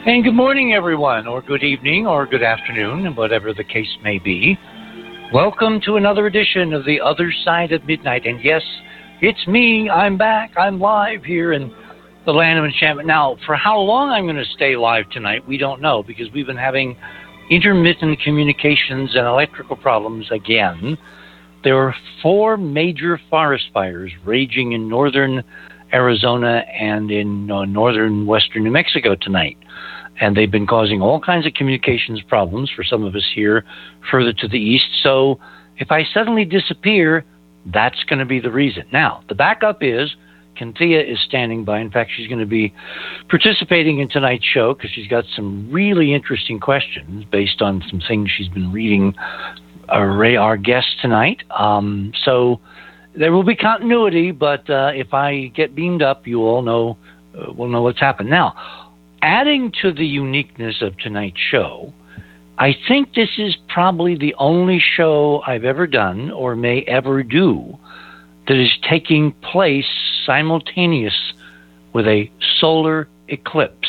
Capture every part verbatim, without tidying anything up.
And good morning, everyone, or good evening, or good afternoon, whatever the case may be. Welcome to another edition of The Other Side of Midnight. And yes, it's me. I'm back. I'm live here in the land of enchantment. Now, for how long I'm going to stay live tonight, we don't know, because we've been having intermittent communications and electrical problems again. There are four major forest fires raging in northern Arizona and in uh, northern western New Mexico tonight. And they've been causing all kinds of communications problems for some of us here further to the east. So if I suddenly disappear, that's going to be the reason. Now, the backup is Cynthia is standing by. In fact, she's going to be participating in tonight's show because she's got some really interesting questions based on some things she's been reading array our guest tonight. Um, so there will be continuity, but uh, if I get beamed up, you all know uh, will know what's happened. Now, adding to the uniqueness of tonight's show, I think this is probably the only show I've ever done or may ever do that is taking place simultaneous with a solar eclipse.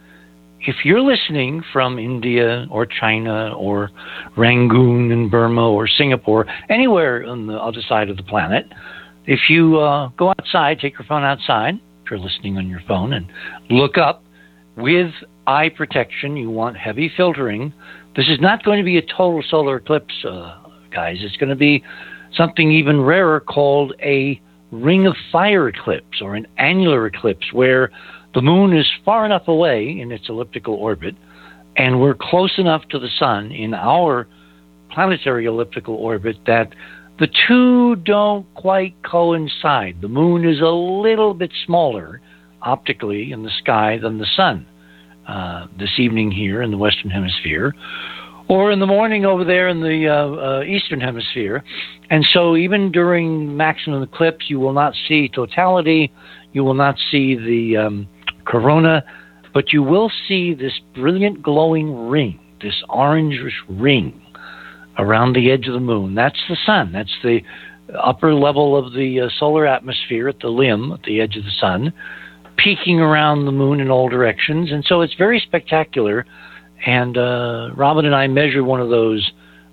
If you're listening from India or China or Rangoon in Burma or Singapore, anywhere on the other side of the planet, if you uh, go outside, take your phone outside, if you're listening on your phone, and look up, with eye protection, you want heavy filtering. This is not going to be a total solar eclipse, uh, guys. It's going to be something even rarer called a ring of fire eclipse or an annular eclipse, where the moon is far enough away in its elliptical orbit and we're close enough to the sun in our planetary elliptical orbit that the two don't quite coincide. The moon is a little bit smaller optically in the sky than the sun uh, this evening here in the Western Hemisphere, or in the morning over there in the uh, uh, Eastern Hemisphere. And so even during maximum eclipse, you will not see totality, you will not see the um, corona, but you will see this brilliant glowing ring, this orangish ring around the edge of the moon. That's the sun. That's the upper level of the uh, solar atmosphere at the limb, at the edge of the sun, peeking around the moon in all directions. And so it's very spectacular. And uh, Robin and I measured one of those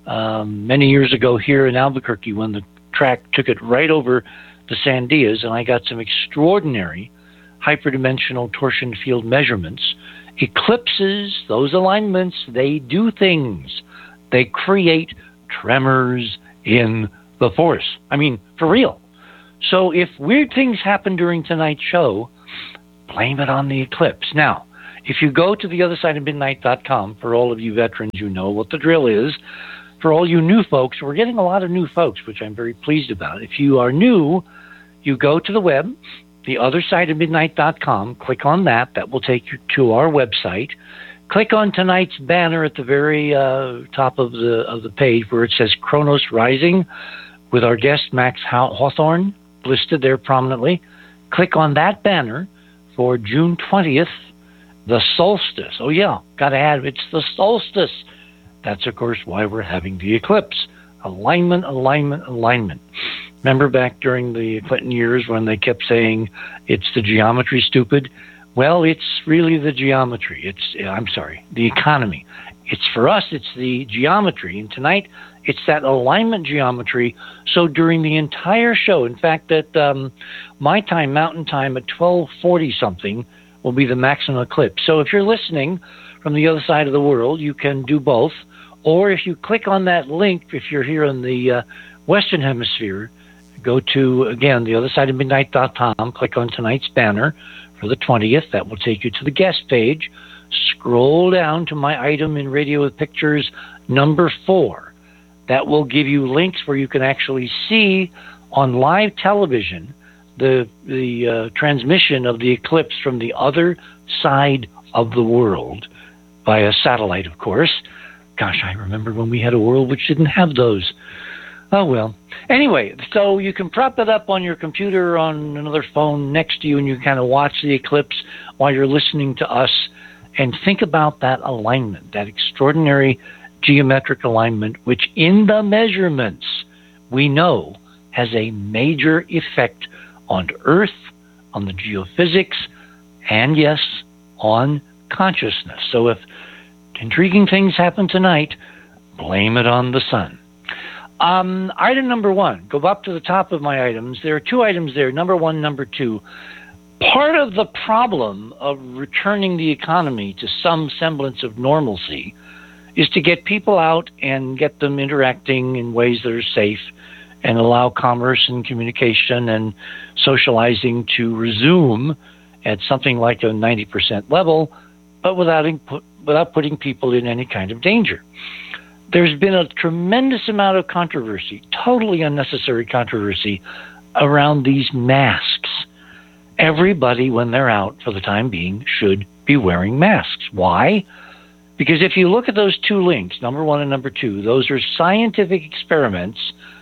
um, many years ago here in Albuquerque when the track took it right over the Sandias, and I got some extraordinary hyperdimensional torsion field measurements. Eclipses, those alignments, they do things. They create tremors in the force. I mean, for real. So if weird things happen during tonight's show, blame it on the eclipse. Now, if you go to the other side of midnight dot com, for all of you veterans, you know what the drill is. For all you new folks, we're getting a lot of new folks, which I'm very pleased about. If you are new, you go to the web, the other side of midnight dot com, click on that. That will take you to our website. Click on tonight's banner at the very uh, top of the of the page where it says Kronos Rising with our guest Max Hawthorne listed there prominently. Click on that banner for June twentieth, the solstice. Oh, yeah, got to add, it's the solstice. That's, of course, why we're having the eclipse. Alignment, alignment, alignment. Remember back during the Clinton years when they kept saying it's the geometry, stupid? Well, it's really the geometry. It's, I'm sorry, the economy. It's for us, it's the geometry. And tonight, it's that alignment geometry. So during the entire show, in fact, at um, my time, Mountain Time, at twelve forty something, will be the maximum eclipse. So if you're listening from the other side of the world, you can do both. Or if you click on that link, if you're here in the uh, Western Hemisphere, go to, again, the other side of midnight dot com, click on tonight's banner for the twentieth. That will take you to the guest page. Scroll down to my item in Radio with Pictures, number four. That will give you links where you can actually see on live television the the uh, transmission of the eclipse from the other side of the world via satellite, of course. Gosh, I remember when we had a world which didn't have those. Oh, well. Anyway, so you can prop it up on your computer or on another phone next to you, and you kind of watch the eclipse while you're listening to us, and think about that alignment, that extraordinary geometric alignment, which in the measurements we know has a major effect on Earth, on the geophysics, and yes, on consciousness. So if intriguing things happen tonight, blame it on the sun. Um, item number one, go up to the top of my items. There are two items there, number one, number two. Part of the problem of returning the economy to some semblance of normalcy is to get people out and get them interacting in ways that are safe and allow commerce and communication and socializing to resume at something like a ninety percent level, but without, without putting people in any kind of danger. There's been a tremendous amount of controversy, totally unnecessary controversy, around these masks. Everybody, when they're out for the time being, should be wearing masks. Why? Because if you look at those two links, number one and number two, those are scientific experiments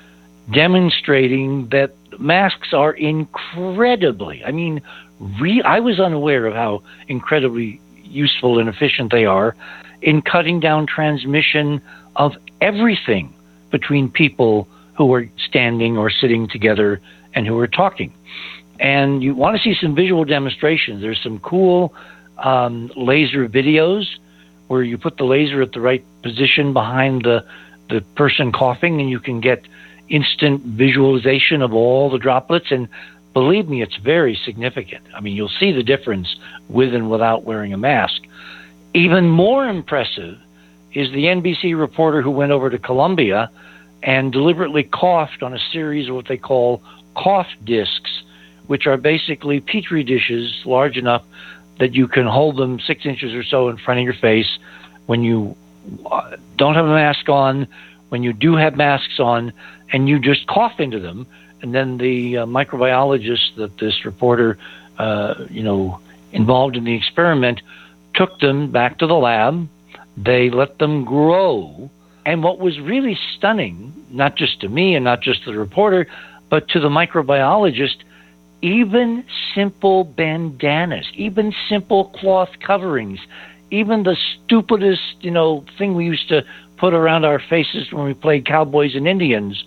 demonstrating that masks are incredibly, I mean, re- I was unaware of how incredibly useful and efficient they are in cutting down transmission of everything between people who are standing or sitting together and who are talking. And you want to see some visual demonstrations. There's some cool um, laser videos where you put the laser at the right position behind the, the person coughing, and you can get instant visualization of all the droplets. And believe me, it's very significant. I mean, you'll see the difference with and without wearing a mask. Even more impressive is the N B C reporter who went over to Colombia and deliberately coughed on a series of what they call cough discs, which are basically petri dishes large enough that you can hold them six inches or so in front of your face when you don't have a mask on, when you do have masks on, and you just cough into them. And then the uh, microbiologist that this reporter, uh, you know, involved in the experiment took them back to the lab. They let them grow. And what was really stunning, not just to me and not just to the reporter, but to the microbiologist, even simple bandanas, even simple cloth coverings, even the stupidest, you know, thing we used to put around our faces when we played cowboys and Indians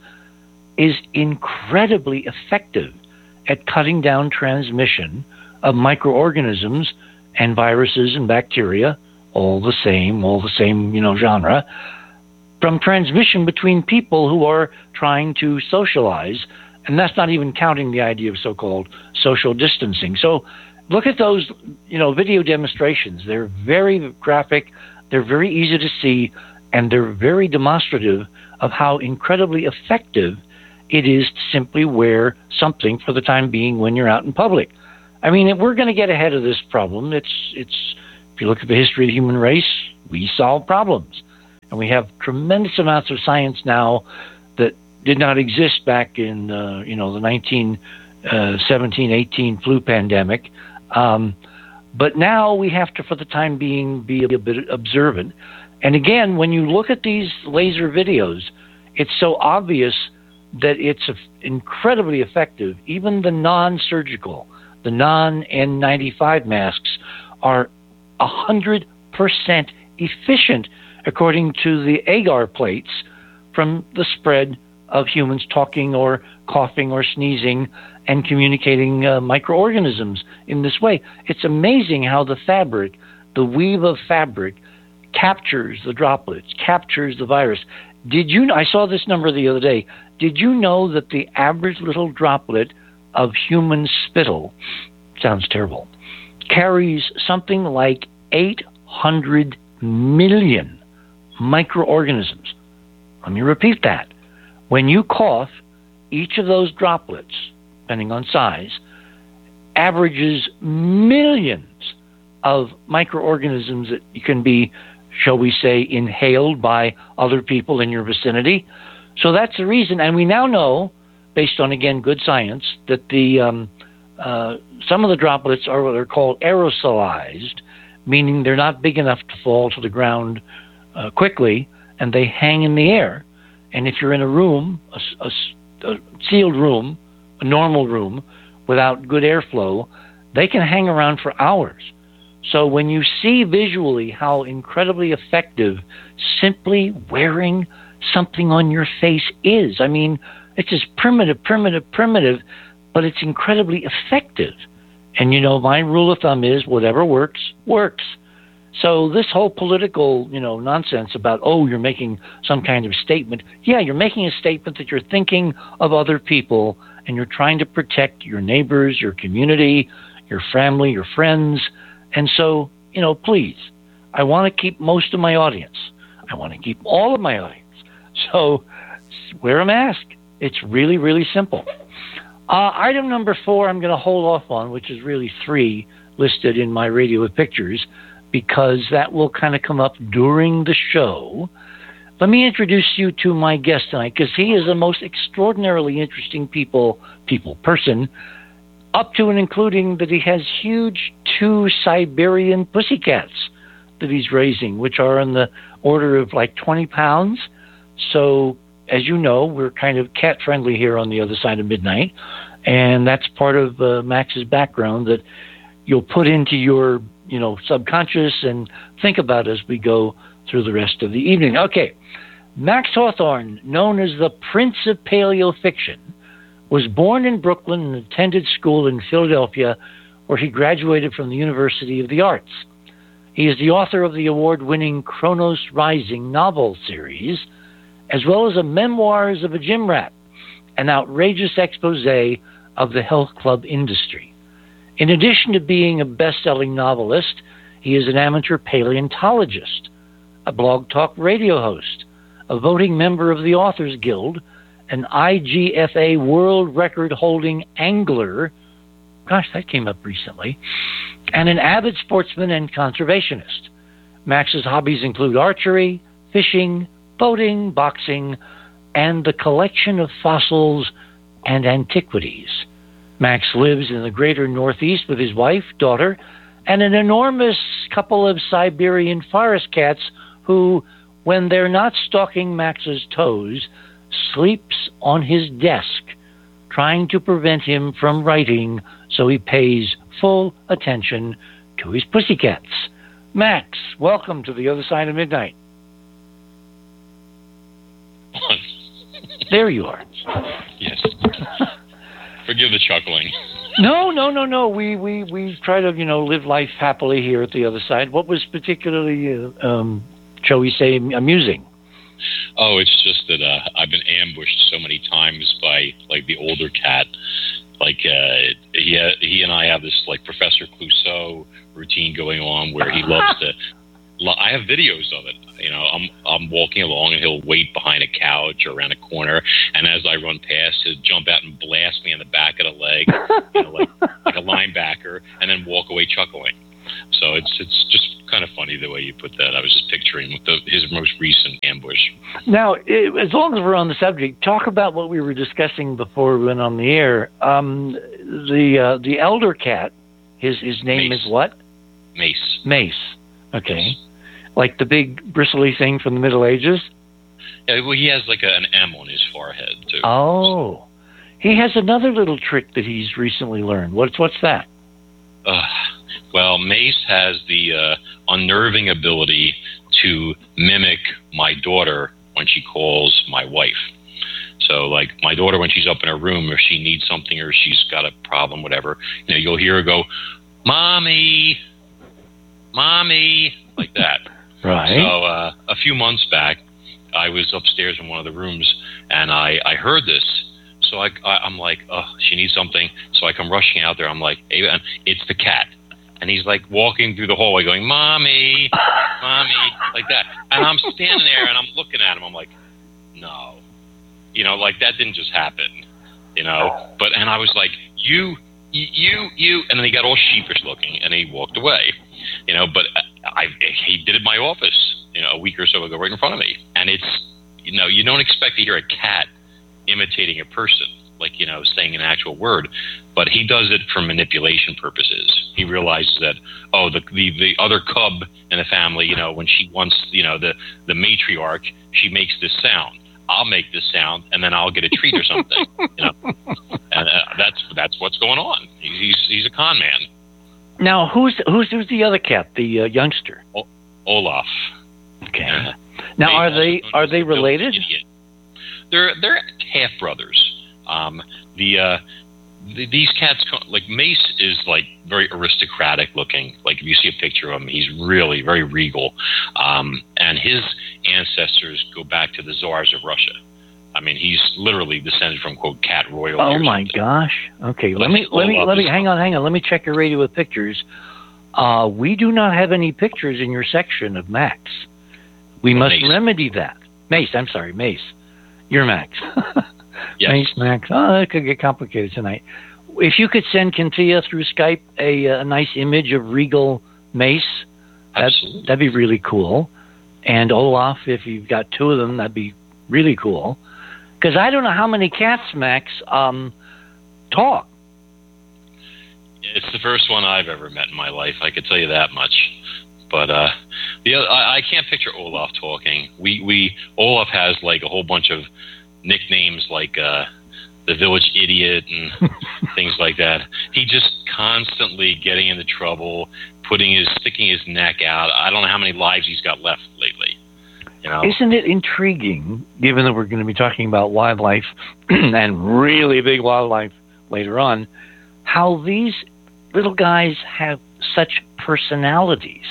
is incredibly effective at cutting down transmission of microorganisms and viruses and bacteria, all the same, all the same, you know, genre, from transmission between people who are trying to socialize. And that's not even counting the idea of so-called social distancing. So look at those, you know, video demonstrations. They're very graphic, they're very easy to see, and they're very demonstrative of how incredibly effective it is to simply wear something for the time being when you're out in public. I mean, we're going to get ahead of this problem. It's, it's, if you look at the history of the human race, we solve problems. And we have tremendous amounts of science now that did not exist back in, uh, you know, the nineteen seventeen eighteen flu pandemic. Um, but now we have to, for the time being, be a bit observant. And again, when you look at these laser videos, it's so obvious that it's incredibly effective. Even the non-surgical, the non-N ninety-five masks are one hundred percent efficient, according to the agar plates, from the spread of humans talking or coughing or sneezing and communicating uh, microorganisms in this way. It's amazing how the fabric, the weave of fabric, captures the droplets, captures the virus. Did you, I saw this number the other day, did you know that the average little droplet of human spittle, sounds terrible, carries something like eight hundred million microorganisms? Let me repeat that. When you cough, each of those droplets, depending on size, averages millions of microorganisms that can be, shall we say, inhaled by other people in your vicinity. So that's the reason. And we now know, based on, again, good science, that the um, uh, some of the droplets are what are called aerosolized, meaning they're not big enough to fall to the ground uh, quickly, and they hang in the air. And if you're in a room, a, a, a sealed room, a normal room, without good airflow, they can hang around for hours. So when you see visually how incredibly effective simply wearing something on your face is, I mean, it's just primitive, primitive, primitive, but it's incredibly effective. And, you know, my rule of thumb is whatever works, works. So this whole political, you know, nonsense about, oh, you're making some kind of statement. Yeah, you're making a statement that you're thinking of other people and you're trying to protect your neighbors, your community, your family, your friends. And so, you know, please, I want to keep most of my audience. I want to keep all of my audience. So wear a mask. It's really, really simple. Uh, item number four, I'm going to hold off on, which is really three listed in my radio with pictures, because that will kind of come up during the show. Let me introduce you to my guest tonight, because he is the most extraordinarily interesting people, people, person, up to and including that he has huge two Siberian pussycats that he's raising, which are in the order of like twenty pounds. So, as you know, we're kind of cat-friendly here on the other side of midnight, and that's part of uh, Max's background that you'll put into your, you know, subconscious and think about as we go through the rest of the evening. Okay, Max Hawthorne, known as the Prince of Paleofiction, was born in Brooklyn and attended school in Philadelphia, where he graduated from the University of the Arts. He is the author of the award-winning Kronos Rising novel series, as well as a Memoirs of a Gym Rat, an outrageous expose of the health club industry. In addition to being a best-selling novelist, he is an amateur paleontologist, a blog talk radio host, a voting member of the Authors Guild, an I G F A world record-holding angler, gosh, that came up recently, and an avid sportsman and conservationist. Max's hobbies include archery, fishing, boating, boxing, and the collection of fossils and antiquities. Max lives in the greater Northeast with his wife, daughter, and an enormous couple of Siberian forest cats who, when they're not stalking Max's toes, sleeps on his desk, trying to prevent him from writing so he pays full attention to his pussycats. Max, welcome to the other side of midnight. There you are. Yes. Forgive the chuckling. No, no, no, no. We, we, we try to, you know, live life happily here at the other side. What was particularly, uh, um, shall we say, amusing? Oh, it's just that uh, I've been ambushed so many times by, like, the older cat. Like, uh, he, uh, he and I have this, like, Professor Clouseau routine going on where he loves to... I have videos of it. You know, I'm I'm walking along and he'll wait behind a couch or around a corner, and as I run past, he'll jump out and blast me in the back of the leg, you know, like like a linebacker, and then walk away chuckling. So it's it's just kind of funny the way you put that. I was just picturing the, his most recent ambush. Now, it, as long as we're on the subject, talk about what we were discussing before we went on the air. Um, the uh, the elder cat, his his name Mace. is what? Mace. Mace. Okay. Like the big bristly thing from the Middle Ages? Yeah, well, he has like a, an M on his forehead, too. Oh. He has another little trick that he's recently learned. What's what's that? Uh, well, Mace has the uh, unnerving ability to mimic my daughter when she calls my wife. So, like, my daughter, when she's up in her room, if she needs something or she's got a problem, whatever, you know, you'll hear her go, "Mommy, Mommy," like that. Right. So uh, a few months back, I was upstairs in one of the rooms, and I, I heard this. So I, I, I'm like, oh, she needs something. So I come rushing out there. I'm like, hey, and it's the cat. And he's like walking through the hallway going, "Mommy, Mommy," like that. And I'm standing there, and I'm looking at him. I'm like, no. You know, like that didn't just happen, you know. But and I was like, you, you, you. And then he got all sheepish looking, and he walked away. You know, but I, he did it in my office, you know, a week or so ago, right in front of me. And it's, you know, you don't expect to hear a cat imitating a person, like, you know, saying an actual word, but he does it for manipulation purposes. He realizes that, oh, the the, the other cub in the family, you know, when she wants, you know, the, the matriarch, she makes this sound. I'll make this sound, and then I'll get a treat or something, you know. And uh, that's that's what's going on. He's he's a con man. Now, who's who's who's the other cat? The uh, youngster. O- Olaf. Okay. Uh, now, are they are they related? They're they're half brothers. Um, the uh, th- these cats, like Mace is like very aristocratic looking. Like if you see a picture of him, he's really very regal. Um, and his ancestors go back to the Tsars of Russia. I mean, he's literally descended from quote cat royalty. Oh or my something. gosh. Okay, let Let's me let me pull up let me his- hang on, hang on. Let me check your radio with pictures. Uh, we do not have any pictures in your section of Max. We Oh, must Mace. remedy that. Mace, I'm sorry, Mace. You're Max. Yes. Mace, Max. Oh, that could get complicated tonight. If you could send Cynthia through Skype a, a nice image of regal Mace, that, Absolutely. that'd be really cool. And Olaf, if you've got two of them, that'd be really cool. Because I don't know how many cats, Max, um, talk. It's the first one I've ever met in my life. I could tell you that much. But uh, the other, I, I can't picture Olaf talking. We we Olaf has like a whole bunch of nicknames like uh, the village idiot and things like that. He just constantly getting into trouble, putting his sticking his neck out. I don't know how many lives he's got left lately. You know? Isn't it intriguing, given that we're going to be talking about wildlife and really big wildlife later on, how these little guys have such personalities?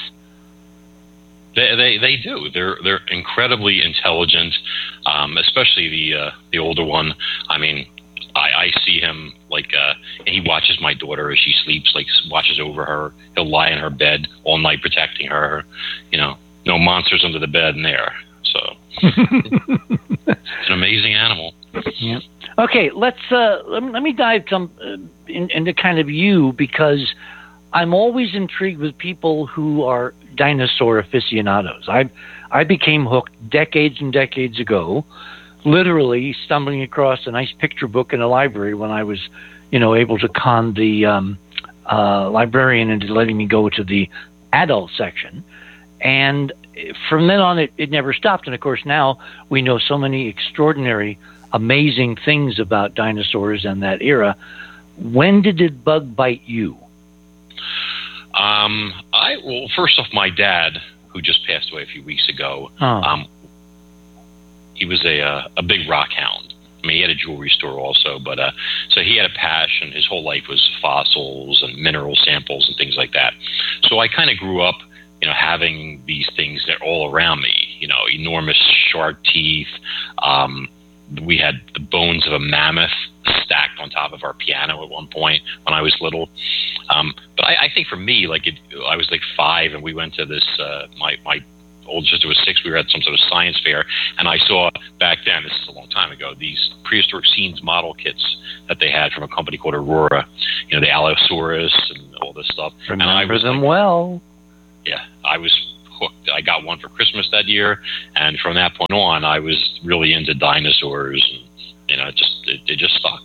They, they they do. They're they're incredibly intelligent, um, especially the uh, the older one. I mean, I, I see him like uh, he watches my daughter as she sleeps, like watches over her. He'll lie in her bed all night protecting her. You know, no monsters under the bed in there. So it's an amazing animal. Yeah. Okay, let's uh, let, me, let me dive some uh, in, into kind of you, because I'm always intrigued with people who are dinosaur aficionados. I I became hooked decades and decades ago, literally stumbling across a nice picture book in a library when I was, you know, able to con the um, uh, librarian into letting me go to the adult section. And from then on, it, it never stopped. And of course, now we know so many extraordinary, amazing things about dinosaurs and that era. When did it bug bite you? Um, I well, first off, my dad, who just passed away a few weeks ago, Oh. um, he was a uh, a big rock hound. I mean, he had a jewelry store also, but uh, so he had a passion. His whole life was fossils and mineral samples and things like that. So I kind of grew up, you know, having these things that are all around me. You know, enormous shark teeth. Um, we had the bones of a mammoth stacked on top of our piano at one point when I was little. Um, but I, I think for me, like it, I was like five, and we went to this. Uh, my my older sister was six. We were at some sort of science fair, and I saw back then. This is a long time ago. These prehistoric scenes model kits that they had from a company called Aurora. You know, the Allosaurus and all this stuff. Remember and I was them like, well. Yeah, I was hooked. I got one for Christmas that year, and from that point on, I was really into dinosaurs, and you know, it just it, it just stuck.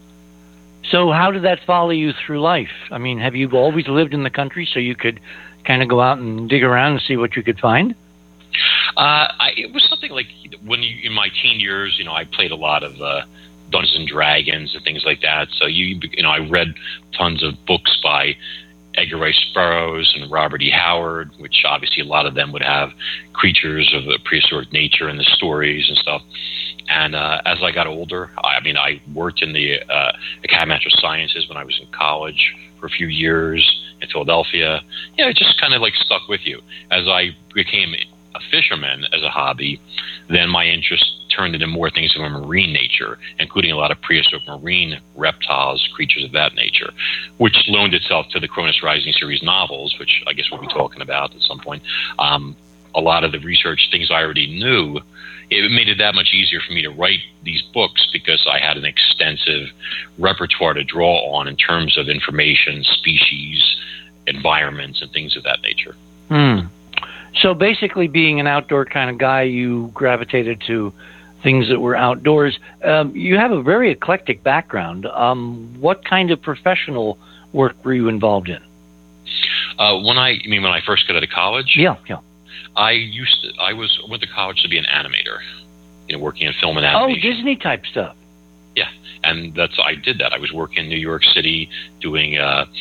So how did that follow you through life? I mean, have you always lived in the country so you could kind of go out and dig around and see what you could find? Uh, I, it was something like when you, in my teen years, you know, I played a lot of uh, Dungeons and Dragons and things like that. So you, you know, I read tons of books by Edgar Rice Burroughs and Robert E. Howard, which obviously a lot of them would have creatures of a prehistoric nature in the stories and stuff. And uh, as I got older, I mean, I worked in the uh, Academy of Natural Sciences when I was in college for a few years in Philadelphia. Yeah, it just kind of like stuck with you. As I became a fisherman as a hobby, then my interest turned into more things of a marine nature, including a lot of prehistoric marine reptiles, creatures of that nature, which loaned itself to the Cronus Rising series novels, which I guess we'll be talking about at some point. Um, a lot of the research, things I already knew, it made it that much easier for me to write these books because I had an extensive repertoire to draw on in terms of information, species, environments, and things of that nature. Hmm. So basically, being an outdoor kind of guy, you gravitated to things that were outdoors. Um, you have a very eclectic background. Um, what kind of professional work were you involved in? Uh, when I, I mean, when I first got out of college, Yeah, yeah. I used to, I was went to college to be an animator, you know, working in film and Oh, animation. Disney type stuff. Yeah, and that's I did that. I was working in New York City doing uh,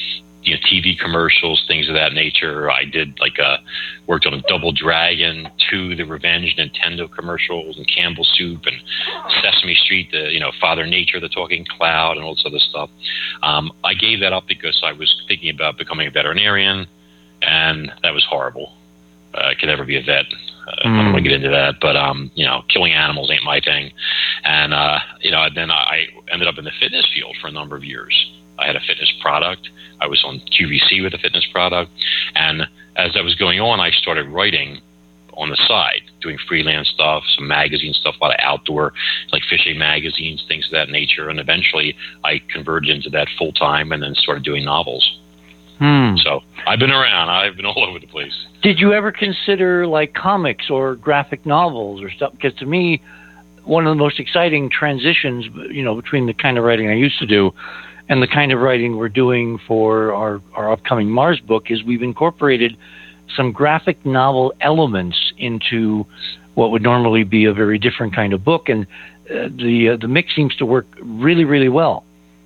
you know, T V commercials, things of that nature. I did like a worked on a Double Dragon two, the Revenge Nintendo commercials, and Campbell Soup and Sesame Street, the you know Father Nature, the talking cloud, and all this other stuff. Um, I gave that up because I was thinking about becoming a veterinarian, and that was horrible. Uh, I could never be a vet. Uh, mm. I don't want to get into that, but um, you know, killing animals ain't my thing. And uh, you know, then I ended up in the fitness field for a number of years. I had a fitness product. I was on Q V C with a fitness product. And as I was going on, I started writing on the side, doing freelance stuff, some magazine stuff, a lot of outdoor, like fishing magazines, things of that nature. And eventually I converted into that full time and then started doing novels. Hmm. So I've been around. I've been all over the place. Did you ever consider like comics or graphic novels or stuff? Because to me, one of the most exciting transitions, you know, between the kind of writing I used to do and the kind of writing we're doing for our, our upcoming Mars book is we've incorporated some graphic novel elements into what would normally be a very different kind of book. And uh, the uh, the mix seems to work really, really well.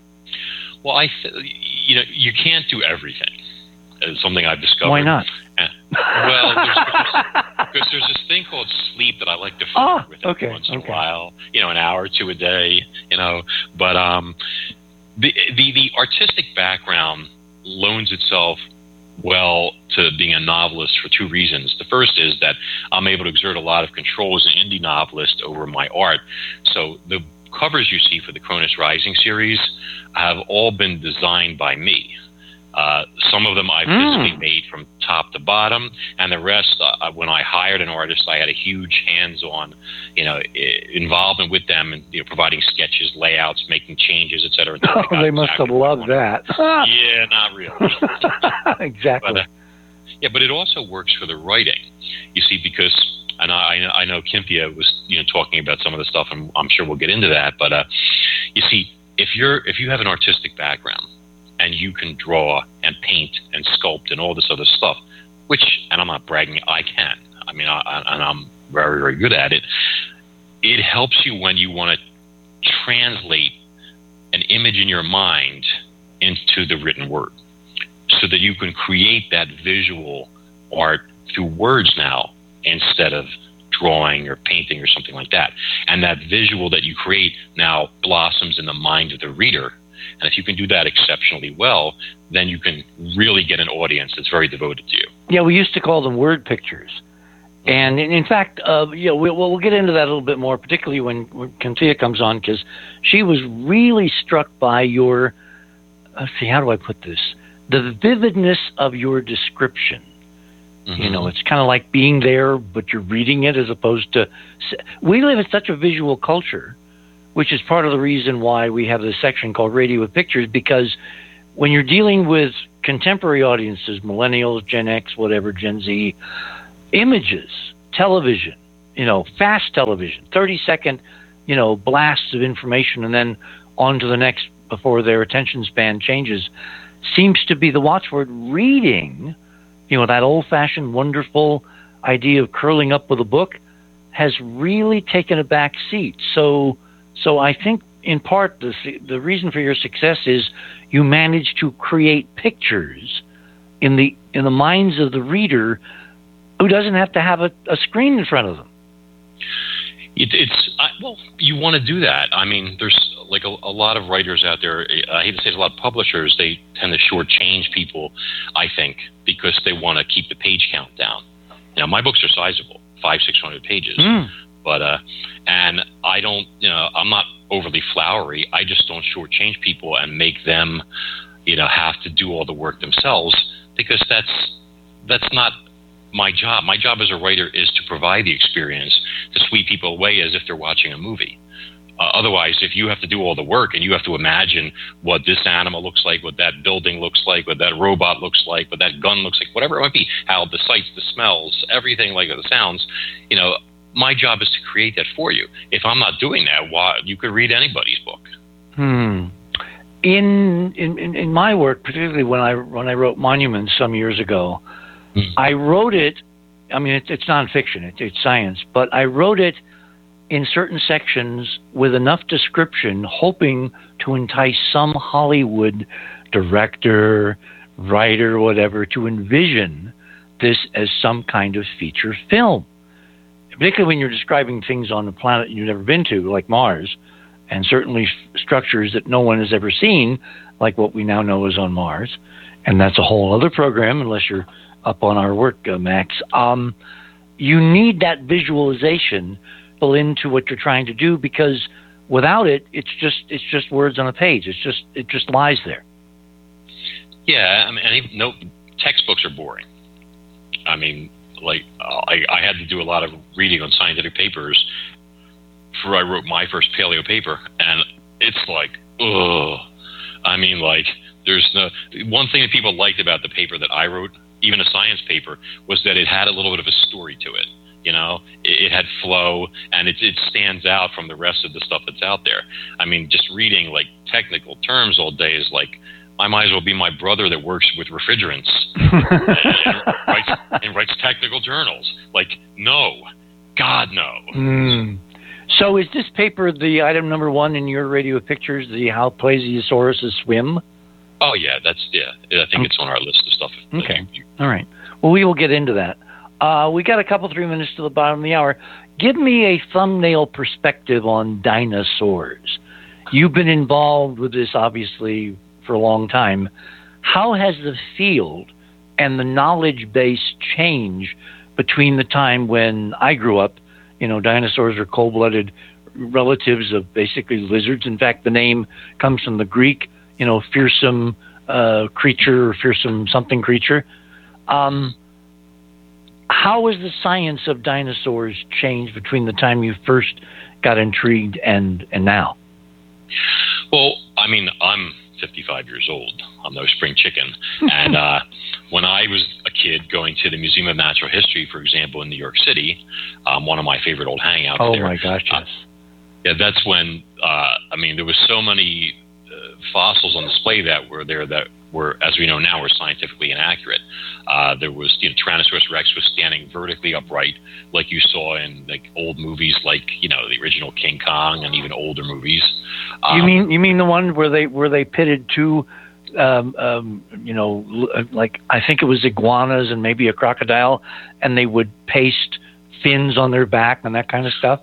Well, I th- you know, you can't do everything. It's something I've discovered. Why not? Uh, well, there's, because there's this thing called sleep that I like to flirt ah, with okay, once in okay. a while. You know, an hour or two a day. You know, but um, the the the artistic background loans itself well to being a novelist for two reasons. The first is that I'm able to exert a lot of control as an indie novelist over my art. So the covers you see for the Cronus Rising series have all been designed by me. Uh, some of them I've mm. physically made from top to bottom, and the rest, uh, when I hired an artist, I had a huge hands-on, you know, I- involvement with them, and you know, providing sketches, layouts, making changes, et cetera. Oh, they, they must exactly have loved that. Yeah, not really. Exactly. But, uh, yeah, but it also works for the writing. You see, because and I, I know Kymphia was you know talking about some of the stuff, and I'm sure we'll get into that. But uh, you see, if you're if you have an artistic background, and you can draw and paint and sculpt and all this other stuff, which, and I'm not bragging, I can. I mean, I, I, and I'm very, very good at it. It helps you when you want to translate an image in your mind into the written word so that you can create that visual art through words now instead of drawing or painting or something like that. And that visual that you create now blossoms in the mind of the reader. And if you can do that exceptionally well, then you can really get an audience that's very devoted to you. Yeah, we used to call them word pictures. And in, in fact, uh, you know, we'll, we'll get into that a little bit more, particularly when, when Kymphia comes on, because she was really struck by your, let's see, how do I put this? The vividness of your description. Mm-hmm. You know, it's kind of like being there, but you're reading it as opposed to... We live in such a visual culture, which is part of the reason why we have this section called Radio with Pictures, because when you're dealing with contemporary audiences, millennials, Gen X, whatever, Gen Z, images, television, you know, fast television, thirty-second, you know, blasts of information and then on to the next before their attention span changes, seems to be the watchword. Reading, you know, that old-fashioned, wonderful idea of curling up with a book has really taken a back seat. So... So I think, in part, the the reason for your success is you manage to create pictures in the in the minds of the reader who doesn't have to have a, a screen in front of them. It, it's I, well, you want to do that. I mean, there's like a, a lot of writers out there. I hate to say it, a lot of publishers, they tend to shortchange people, I think, because they want to keep the page count down. You know, my books are sizable, five, six hundred pages. Mm. But, uh, and I don't, you know, I'm not overly flowery. I just don't shortchange people and make them, you know, have to do all the work themselves, because that's, that's not my job. My job as a writer is to provide the experience, to sweep people away as if they're watching a movie. Uh, otherwise, if you have to do all the work and you have to imagine what this animal looks like, what that building looks like, what that robot looks like, what that gun looks like, whatever it might be, how the sights, the smells, everything like the sounds, you know, my job is to create that for you. If I'm not doing that, why, you could read anybody's book. Hmm. In, in in my work, particularly when I when I wrote Monuments some years ago, mm-hmm. I wrote it. I mean, it's, it's nonfiction; it, it's science, but I wrote it in certain sections with enough description, hoping to entice some Hollywood director, writer, whatever, to envision this as some kind of feature film. Particularly when you're describing things on a planet you've never been to, like Mars, and certainly f- structures that no one has ever seen, like what we now know is on Mars. And that's a whole other program, unless you're up on our work, uh, Max. Um, you need that visualization pull into what you're trying to do, because without it, it's just it's just words on a page. It's just it just lies there. Yeah, I mean, and even, no textbooks are boring. I mean, like I, I had to do a lot of reading on scientific papers before I wrote my first paleo paper, and it's like, ugh. I mean, like, there's no one thing that people liked about the paper that I wrote, even a science paper, was that it had a little bit of a story to it. You know, it, it had flow, and it, it stands out from the rest of the stuff that's out there. I mean, just reading like technical terms all day is like, I might as well be my brother that works with refrigerants and, writes, and writes technical journals. Like, no, God, no. Mm. So is this paper the item number one in your radio pictures, the How Plesiosauruses Swim? Oh, yeah, that's, yeah, I think it's on our list of stuff. Okay, all right. Well, we will get into that. Uh, we got a couple, three minutes to the bottom of the hour. Give me a thumbnail perspective on dinosaurs. You've been involved with this, obviously, for a long time. How has the field and the knowledge base changed between the time when I grew up? You know, dinosaurs are cold-blooded relatives of basically lizards. In fact, the name comes from the Greek, you know, fearsome uh, creature, or fearsome something creature. Um, how has the science of dinosaurs changed between the time you first got intrigued and, and now? Well, I mean, I'm fifty-five years old. I'm no spring chicken. And uh, when I was a kid going to the Museum of Natural History, for example, in New York City, um, one of my favorite old hangouts oh there. Oh, my gosh, yes. Uh, yeah, that's when, uh, I mean, there was so many uh, fossils on display that were there that were, as we know now, were scientifically inaccurate. Uh, there was, you know, Tyrannosaurus Rex was standing vertically upright, like you saw in like old movies, like, you know, the original King Kong, and even older movies. Um, you mean you mean the one where they where they pitted two, um, um, you know, like I think it was iguanas and maybe a crocodile, and they would paste fins on their back and that kind of stuff?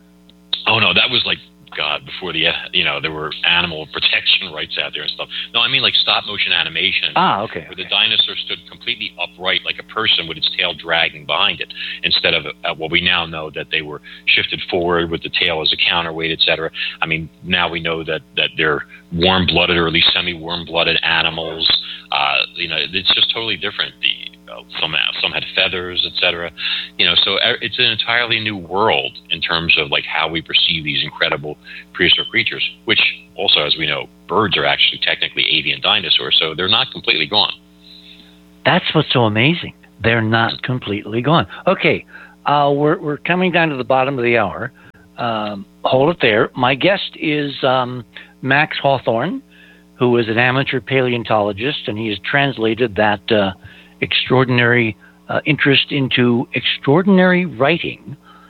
Oh no, that was like, God, before the, you know, there were animal protection rights out there and stuff. No, I mean like stop motion animation. Ah, okay. Where okay. the dinosaur stood completely upright like a person with its tail dragging behind it, instead of uh, what we now know that they were shifted forward with the tail as a counterweight, et cetera. I mean, now we know that, that they're warm-blooded, or at least semi-warm-blooded animals. Uh, you know, it's just totally different. The Uh, some some had feathers, et cetera. You know, so it's an entirely new world in terms of like how we perceive these incredible prehistoric creatures. Which also, as we know, birds are actually technically avian dinosaurs, so they're not completely gone. That's what's so amazing. They're not completely gone. Okay, uh, we're we're coming down to the bottom of the hour. Um, hold it there. My guest is um, Max Hawthorne, who is an amateur paleontologist, and he has translated that. Uh, extraordinary uh, interest into extraordinary writing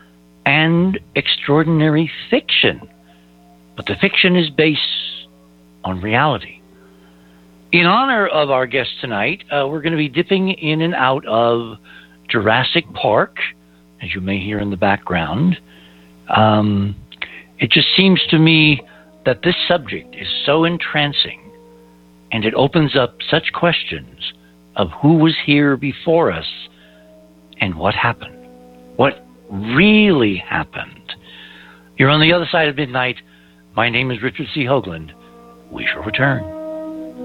and extraordinary fiction. But the fiction is based on reality. In honor of our guest tonight, uh, we're going to be dipping in and out of Jurassic Park, as you may hear in the background. Um, it just seems to me that this subject is so entrancing, and it opens up such questions of who was here before us and what happened. What really happened. You're on the other side of midnight. My name is Richard C. Hoagland. We shall return.